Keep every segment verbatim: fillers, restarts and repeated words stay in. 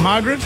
Margaret?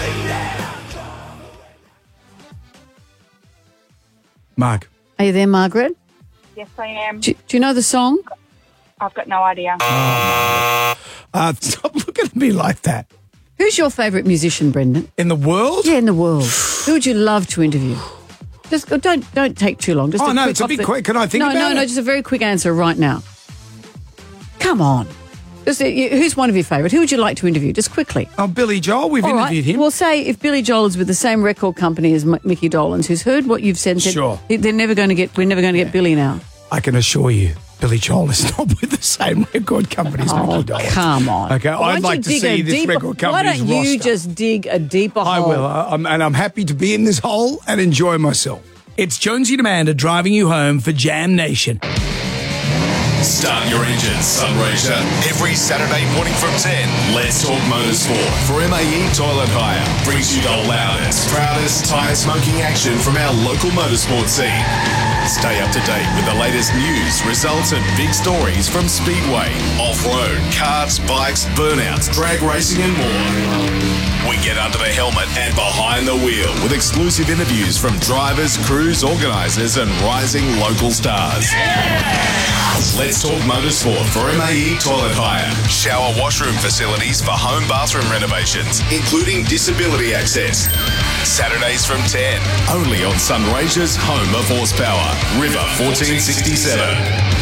Mark. Are you there, Margaret? Yes, I am. Do, do you know the song? I've got no idea. Uh, stop looking at me like that. Who's your favourite musician, Brendan? In the world? Yeah, in the world. Who would you love to interview? Just don't don't take too long. Just Oh, a no, quick it's a off big the- quick. Can I think no, about no, it? No, just a very quick answer right now. Come on. Just, uh, you- who's one of your favourite? Who would you like to interview? Just quickly. Oh, Billy Joel. We've All right. interviewed him. Well, say if Billy Joel is with the same record company as M- Mickey Dolenz, who's heard what you've said, and said, Sure. "He- they're never going to get. We're never going to get Billy now. I can assure you, Billy Joel is not with the same record company as Oh, Mickey Dolenz. come on. Okay, Why I'd don't like you to dig see a this deeper- record company's Why don't you roster. just dig a deeper I hole? will, uh, I'm, and I'm happy to be in this hole and enjoy myself. It's Jonesy and Amanda driving you home for Jam Nation. Start your engines, Sunraysia. Every Saturday morning from ten, Let's Talk Motorsport for M A E Toilet Hire. Brings you the loudest, proudest tyre smoking action from our local motorsport scene. Stay up to date with the latest news, results and big stories from Speedway, off-road, karts, bikes, burnouts, drag racing and more. We get under the helmet and behind the wheel with exclusive interviews from drivers, crews, organisers and rising local stars. Let's Talk Motorsport for M A E Toilet Hire. Shower washroom facilities for home bathroom renovations, including disability access. Saturdays from ten, only on Sunraysia's home of horsepower, River fourteen sixty-seven.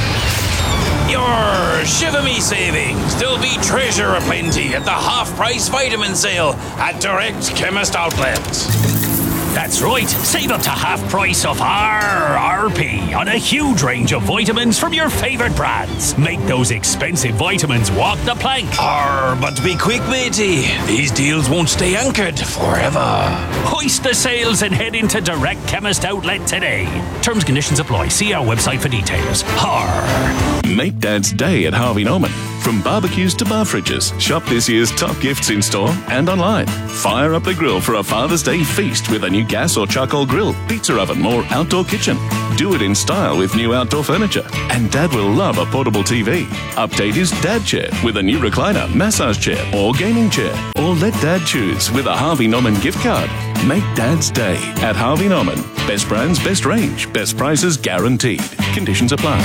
Your Shiver Me savings. There'll be treasure aplenty at the half-price vitamin sale at Direct Chemist Outlets. That's right. Save up to half price of R R P on a huge range of vitamins from your favourite brands. Make those expensive vitamins walk the plank. Arr, but be quick, matey. These deals won't stay anchored forever. Hoist the sails and head into Direct Chemist Outlet today. Terms and conditions apply. See our website for details. Har. Make Dad's Day at Harvey Norman. From barbecues to bar fridges, shop this year's top gifts in store and online. Fire up the grill for a Father's Day feast with a new gas or charcoal grill, pizza oven or outdoor kitchen. Do it in style with new outdoor furniture. And Dad will love a portable T V. Update his Dad chair with a new recliner, massage chair or gaming chair. Or let Dad choose with a Harvey Norman gift card. Make Dad's Day at Harvey Norman. Best brands, best range, best prices guaranteed. Conditions apply.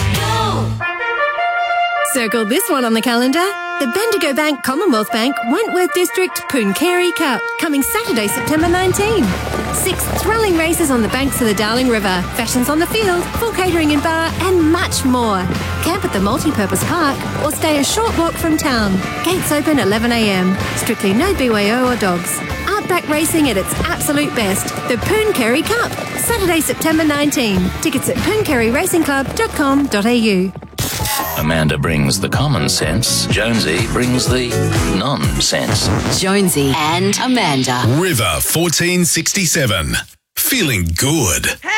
Circle this one on the calendar. The Bendigo Bank Commonwealth Bank Wentworth District Pooncarie Cup, coming Saturday, September nineteenth. Six thrilling races on the banks of the Darling River, fashions on the field, full catering and bar, and much more. Camp at the multi-purpose park or stay a short walk from town. Gates open eleven a m. Strictly no B Y O or dogs. Outback racing at its absolute best. The Pooncarie Cup, Saturday, September nineteenth. Tickets at pooncarie racing club dot com dot a u. Amanda brings the common sense. Jonesy brings the nonsense. Jonesy and Amanda. River fourteen sixty-seven. Feeling good.